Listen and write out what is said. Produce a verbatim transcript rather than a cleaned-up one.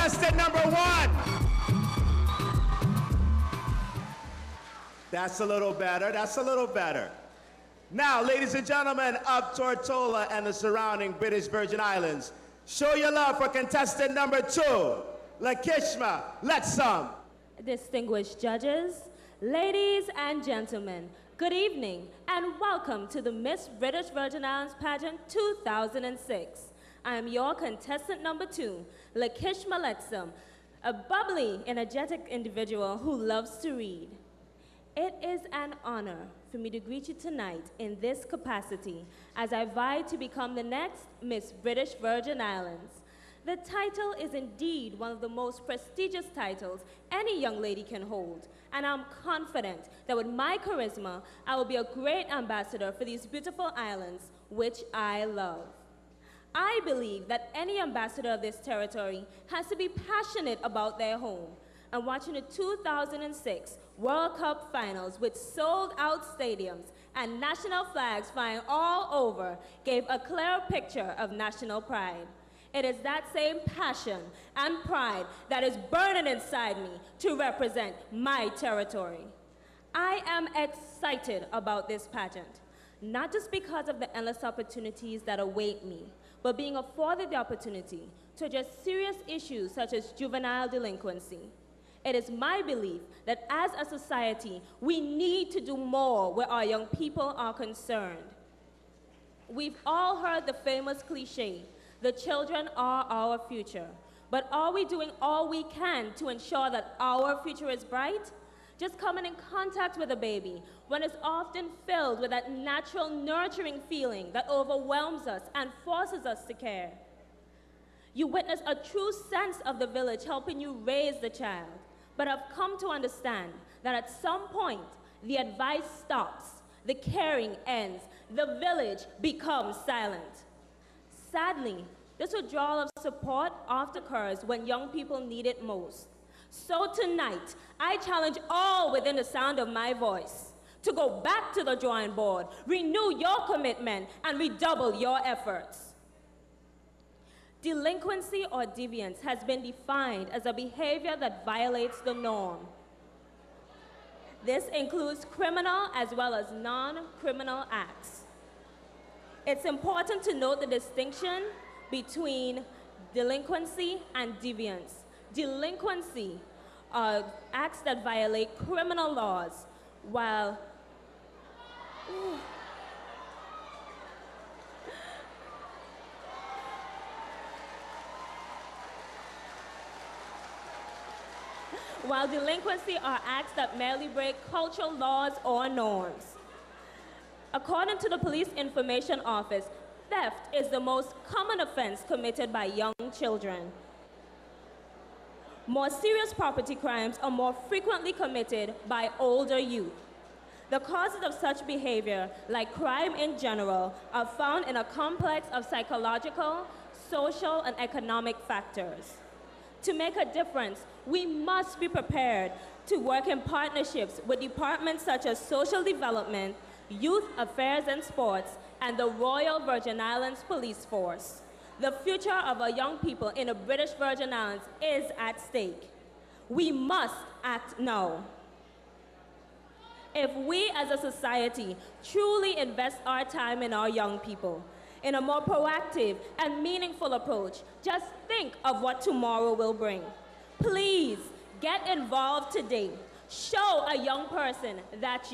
contestant number one. That's a little better, that's a little better. Now, ladies and gentlemen of Tortola and the surrounding British Virgin Islands, show your love for contestant number two, Lakishma Letsum. Distinguished judges, ladies and gentlemen, good evening and welcome to the Miss British Virgin Islands Pageant two thousand six. I am your contestant number two, Lakishma Letsum, a bubbly, energetic individual who loves to read. It is an honor for me to greet you tonight in this capacity as I vie to become the next Miss British Virgin Islands. The title is indeed one of the most prestigious titles any young lady can hold, and I'm confident that with my charisma, I will be a great ambassador for these beautiful islands, which I love. I believe that any ambassador of this territory has to be passionate about their home, and watching the two thousand six World Cup Finals with sold-out stadiums and national flags flying all over gave a clear picture of national pride. It is that same passion and pride that is burning inside me to represent my territory. I am excited about this pageant, not just because of the endless opportunities that await me, but being afforded the opportunity to address serious issues such as juvenile delinquency. It is my belief that as a society, we need to do more where our young people are concerned. We've all heard the famous cliche, the children are our future. But are we doing all we can to ensure that our future is bright? Just coming in contact with a baby, one is often filled with that natural nurturing feeling that overwhelms us and forces us to care. You witness a true sense of the village helping you raise the child, but I've come to understand that at some point, the advice stops, the caring ends, the village becomes silent. Sadly, this withdrawal of support often occurs when young people need it most. So tonight, I challenge all within the sound of my voice to go back to the drawing board, renew your commitment, and redouble your efforts. Delinquency or deviance has been defined as a behavior that violates the norm. This includes criminal as well as non-criminal acts. It's important to note the distinction between delinquency and deviance. Delinquency are acts that violate criminal laws, while ooh, while delinquency are acts that merely break cultural laws or norms. According to the Police Information Office, theft is the most common offense committed by young children. More serious property crimes are more frequently committed by older youth. The causes of such behavior, like crime in general, are found in a complex of psychological, social, and economic factors. To make a difference, we must be prepared to work in partnerships with departments such as Social Development, Youth Affairs and Sports, and the Royal Virgin Islands Police Force. The future of our young people in the British Virgin Islands is at stake. We must act now. If we as a society truly invest our time in our young people, in a more proactive and meaningful approach, just think of what tomorrow will bring. Please get involved today. Show a young person that you